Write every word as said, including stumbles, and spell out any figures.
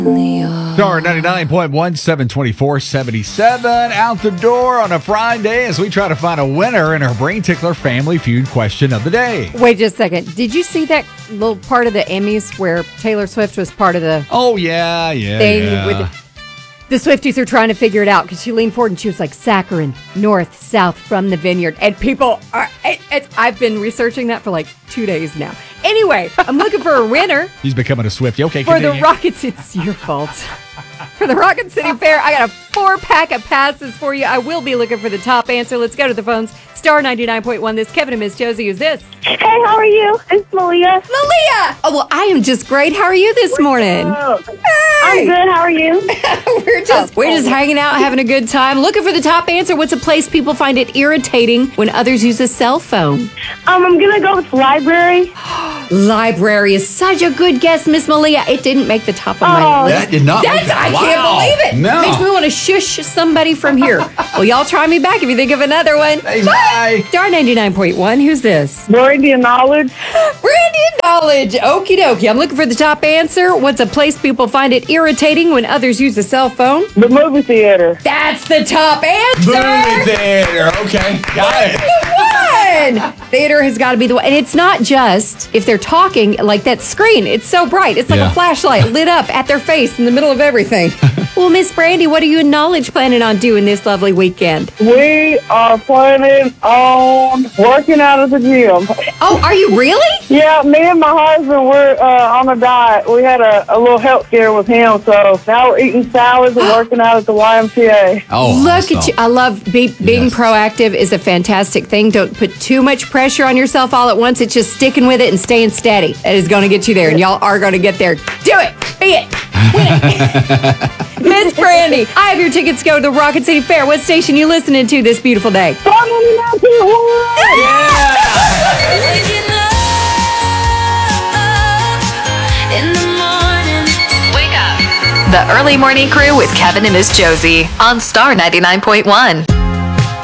Star ninety-nine point one, seven twenty-four seventy-seven out the door on a Friday as we try to find a winner in our Brain Tickler Family Feud question of the day. Wait just a second. Did you see that little part of the Emmys where Taylor Swift was part of the Oh, yeah, yeah, thing yeah. with the, the Swifties are trying to figure it out because she leaned forward and she was like, Saccharin, north, south from the vineyard. And people are, it, it, I've been researching that for like two days now. Anyway, I'm looking for a winner He's becoming a Swiftie. Okay, for the continue. Rockets. It's your fault. For the Rocket City Fair, I got a four pack of passes for you. I will be looking for the top answer. Let's go to the phones. Star ninety-nine point one. This Kevin and Miss Josie. Who's this? Hey, how are you? It's Malia. Malia! Oh, well, I am just great. How are you this morning? Oh, Hey! I'm good. How are you? we're just we're just hanging out, having a good time. Looking for the top answer. What's a place people find it irritating when others use a cell phone? Um, I'm gonna go with library. Library is such a good guess, Miss Malia. It didn't make the top of my Oh. list. That did not. That's, make it. I Wow. can't believe it. No. Makes me want to shush somebody from here. Well, y'all try me back if you think of another one. Hey, bye. Star ninety-nine point one. Who's this? Brandy and knowledge. Brandy and Knowledge. Okie dokie. I'm looking for the top answer. What's a place people find it irritating when others use a cell phone? The movie theater. That's the top answer. Movie theater. Okay, got it. Good one. Theater has got to be the one. And it's not just if they're talking, like that screen. It's so bright. It's like Yeah. a flashlight lit up at their face in the middle of everything. Well, Miss Brandy, what are you in Knowledge planning on doing this lovely weekend? We are planning on working out at the gym. Oh, are you really? Yeah, me and my husband, we're uh, on a diet. We had a, a little health scare with him, so now we're eating salads and working out at the Y M C A. Oh, Look at awesome. you. I love be, being Yes. proactive is a fantastic thing. Don't put too much pressure on yourself all at once. It's just sticking with it and staying steady. That is going to get you there, and y'all are going to get there. Do it. Be it. Win it. Miss Brandy, I have your tickets to go to the Rocket City Fair. What station you listening to this beautiful day? Star ninety-nine point one. The Early Morning Crew with Kevin and Miss Josie on Star ninety-nine point one.